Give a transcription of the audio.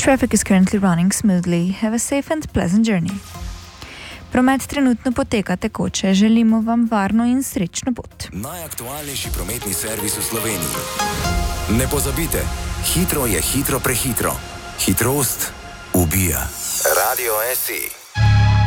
Traffic is currently running smoothly. Have a safe and pleasant journey. Promet trenutno poteka tekoče. Želimo vam varno in srečno pot. Najaktualnejši prometni servis v Sloveniji. Ne pozabite, hitro je hitro prehitro. Hitrost ubija. Radio SE.